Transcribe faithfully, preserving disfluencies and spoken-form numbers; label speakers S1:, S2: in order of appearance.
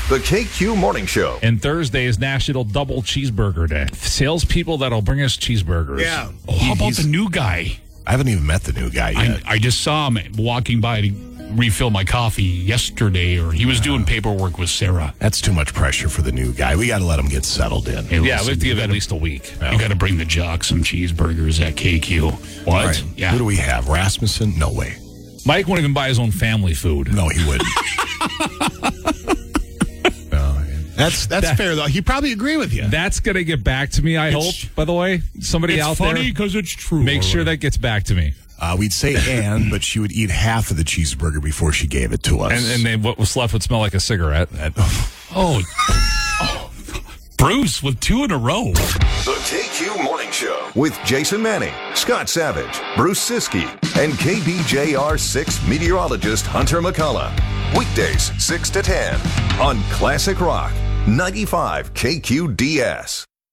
S1: the K Q Morning Show.
S2: And Thursday is National Double Cheeseburger Day. Salespeople that'll bring us cheeseburgers.
S3: Yeah.
S4: Oh, how about
S3: He's-
S4: the new guy?
S3: I haven't even met the new guy yet.
S4: I, I just saw him walking by to refill my coffee yesterday, or he was doing paperwork with Sarah.
S3: That's too much pressure for the new guy. We got to let him get settled in.
S4: Hey,
S2: Yeah, we
S4: listen,
S2: have to give
S4: you
S2: at
S4: gotta-
S2: least a week.
S4: You got to bring the jock some cheeseburgers at K Q. What?
S3: Right.
S4: Yeah.
S3: Who do we have? Rasmussen? No way.
S2: Mike won't even buy his own family food.
S3: No, he wouldn't. No, that's that's
S2: That-
S3: fair, though. He'd probably agree with you.
S2: That's going to get back to me, I
S4: It's-
S2: hope, by the way. Somebody
S4: It's
S2: out
S4: funny
S2: there,
S4: because it's true.
S2: make sure that gets back to me.
S3: Uh, we'd say Anne, but she would eat half of the cheeseburger before she gave it to us.
S2: And, and then what was left would smell like a cigarette.
S3: That-
S4: Oh. oh. Bruce with two in a row.
S1: The K Q Morning Show with Jason Manning, Scott Savage, Bruce Siskey, and K B J R six meteorologist Hunter McCullough. Weekdays, six to ten on Classic Rock, ninety-five K Q D S.